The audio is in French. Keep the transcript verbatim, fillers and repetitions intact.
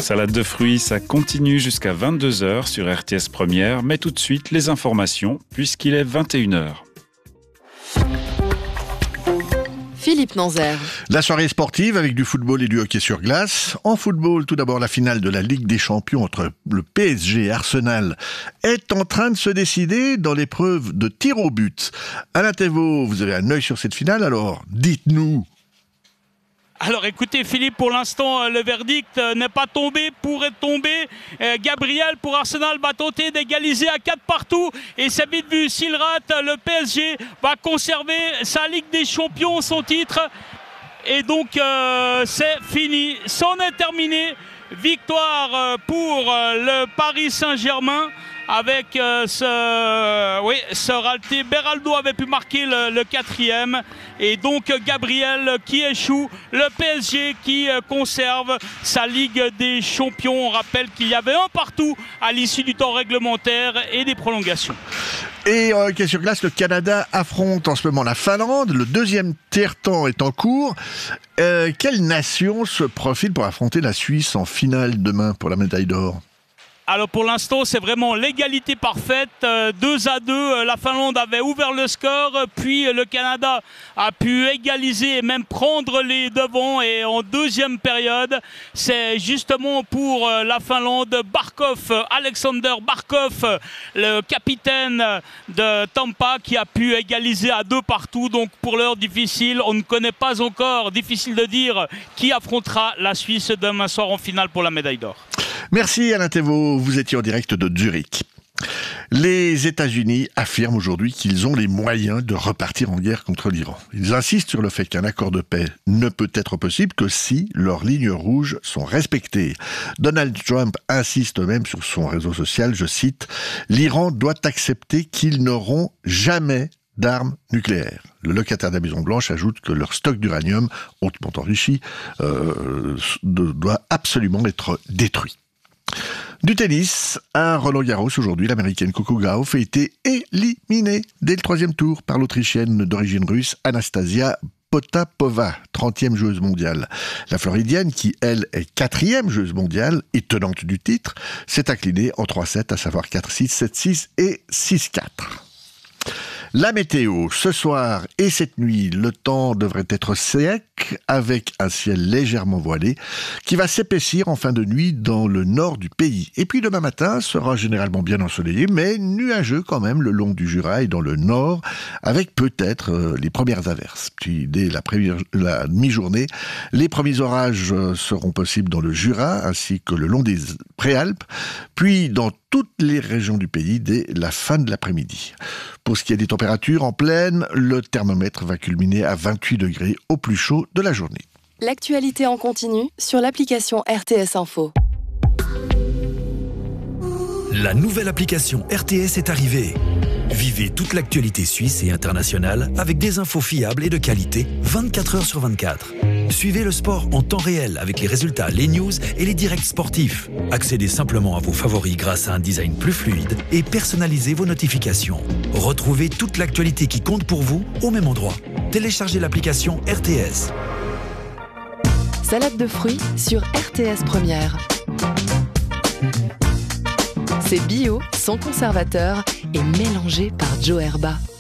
Salade de fruits, ça continue jusqu'à vingt-deux heures sur R T S Première, mais tout de suite les informations puisqu'il est vingt et une heures. Philippe Nanzer. La soirée sportive avec du football et du hockey sur glace. En football, tout d'abord, la finale de la Ligue des Champions entre le P S G et Arsenal est en train de se décider dans l'épreuve de tir au but. Alain Thévault, vous avez un œil sur cette finale, alors dites-nous. Alors écoutez Philippe, pour l'instant le verdict n'est pas tombé, pourrait tomber. Euh, Gabriel pour Arsenal va tenter d'égaliser à quatre partout et c'est vite vu, s'il rate, le P S G va conserver sa Ligue des Champions, son titre. Et donc euh, c'est fini, c'en est terminé. Victoire pour le Paris Saint-Germain. Avec euh, ce, oui, ce raté, Beraldo avait pu marquer le, le quatrième et donc Gabriel qui échoue, le P S G qui euh, conserve sa Ligue des Champions. On rappelle qu'il y avait un partout à l'issue du temps réglementaire et des prolongations. Et en hockey sur glace, le Canada affronte en ce moment la Finlande. Le deuxième tiers-temps est en cours. Euh, quelle nation se profile pour affronter la Suisse en finale demain pour la médaille d'or ? Alors pour l'instant c'est vraiment l'égalité parfaite, euh, deux à deux, la Finlande avait ouvert le score, puis le Canada a pu égaliser et même prendre les devants, et en deuxième période c'est justement pour euh, la Finlande, Barkov, Alexander Barkov, le capitaine de Tampa, qui a pu égaliser à deux partout. Donc pour l'heure difficile, on ne connaît pas encore, difficile de dire qui affrontera la Suisse demain soir en finale pour la médaille d'or. Merci Alain Thévault, vous étiez en direct de Zurich. Les États-Unis affirment aujourd'hui qu'ils ont les moyens de repartir en guerre contre l'Iran. Ils insistent sur le fait qu'un accord de paix ne peut être possible que si leurs lignes rouges sont respectées. Donald Trump insiste même sur son réseau social, je cite, « L'Iran doit accepter qu'ils n'auront jamais d'armes nucléaires ». Le locataire de la Maison-Blanche ajoute que leur stock d'uranium, hautement enrichi, euh, doit absolument être détruit. Du tennis, à Roland-Garros aujourd'hui, l'américaine Coco Gauff a été éliminée dès le troisième tour par l'autrichienne d'origine russe Anastasia Potapova, trentième joueuse mondiale. La Floridienne, qui elle est quatrième joueuse mondiale et tenante du titre, s'est inclinée en trois sept, à savoir quatre six, sept six et six quatre. La météo, ce soir et cette nuit, le temps devrait être sec avec un ciel légèrement voilé qui va s'épaissir en fin de nuit dans le nord du pays. Et puis demain matin sera généralement bien ensoleillé, mais nuageux quand même le long du Jura et dans le nord, avec peut-être euh, les premières averses. Puis dès la, première, la mi-journée, les premiers orages seront possibles dans le Jura ainsi que le long des Préalpes, puis dans toutes les régions du pays dès la fin de l'après-midi. Pour ce qui est des températures en plaine, le thermomètre va culminer à vingt-huit degrés au plus chaud de la journée. L'actualité en continu sur l'application R T S Info. La nouvelle application R T S est arrivée. Vivez toute l'actualité suisse et internationale avec des infos fiables et de qualité vingt-quatre heures sur vingt-quatre. Suivez le sport en temps réel avec les résultats, les news et les directs sportifs. Accédez simplement à vos favoris grâce à un design plus fluide et personnalisez vos notifications. Retrouvez toute l'actualité qui compte pour vous au même endroit. Téléchargez l'application R T S. Salade de fruits sur R T S Première. C'est bio, sans conservateur et mélangé par Joe Herba.